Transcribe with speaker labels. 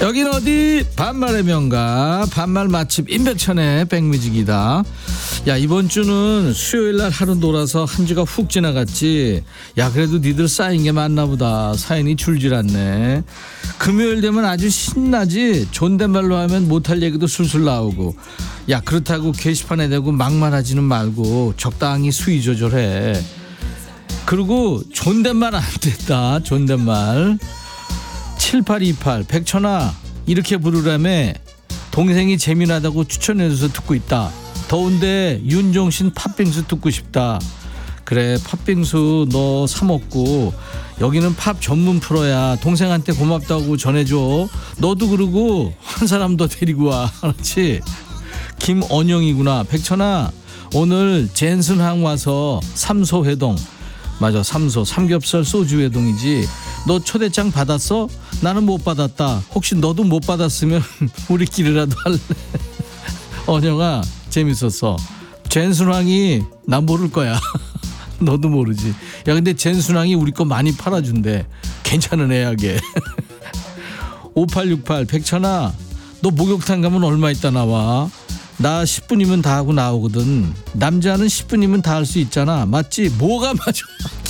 Speaker 1: 여긴 어디 반말의 명가 반말 맛집 임백천의 백뮤직이다. 야, 이번 주는 수요일날 하루 놀아서 한 주가 훅 지나갔지. 야, 그래도 니들 쌓인 게 많나 보다. 사연이 줄질 않네. 금요일 되면 아주 신나지. 존댓말로 하면 못할 얘기도 술술 나오고. 야, 그렇다고 게시판에 대고 막말하지는 말고 적당히 수위 조절해. 그리고 존댓말 안 됐다. 존댓말. 7828 백천아 이렇게 부르라며 동생이 재미나다고 추천해줘서 듣고 있다. 더운데 윤종신 팥빙수 듣고 싶다. 그래, 팥빙수 너 사 먹고. 여기는 팝 전문 프로야. 동생한테 고맙다고 전해줘. 너도 그러고 한 사람 더 데리고 와. 알았지? 김언영이구나. 백천아 오늘 젠슨항 와서 삼소회동. 맞아, 삼소 삼겹살 소주 회동이지. 너 초대장 받았어? 나는 못 받았다. 혹시 너도 못 받았으면 우리끼리라도 할래? 언영아 재밌었어. 젠순왕이 나 모를 거야. 너도 모르지. 야, 근데 젠순왕이 우리 거 많이 팔아준대. 괜찮은 애야게. 5868 백천아 너 목욕탕 가면 얼마 있다 나와? 나 10분이면 다 하고 나오거든. 남자는 10분이면 다 할 수 있잖아. 맞지? 뭐가 맞아?